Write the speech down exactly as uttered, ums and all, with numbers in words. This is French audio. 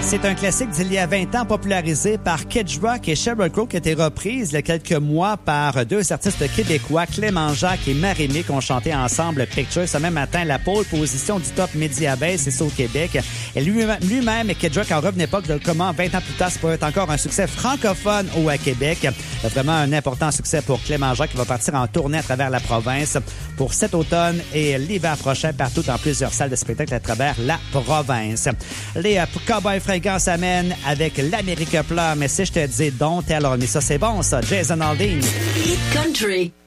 C'est un classique d'il y a vingt ans popularisé par Kid Rock et Sheryl Crow qui a été reprise il y a quelques mois par deux artistes québécois, Clément Jacques et Marie-Mé, qui ont chanté ensemble Picture. Ce même matin, la pole position du top Media Base, c'est au Québec. Et lui-même, Kid Rock, en revenait pas de comment vingt ans plus tard, ça peut être encore un succès francophone au Québec. Vraiment un important succès pour Clément Jacques qui va partir en tournée à travers la province pour cet automne et l'hiver prochain partout dans plusieurs salles de spectacle à travers la province. Les Cowboys Fringants s'amènent avec l'Amérique pleure, mais si je te dis Don't Tell On Me, ça c'est bon ça, Jason Aldean. Hit Country.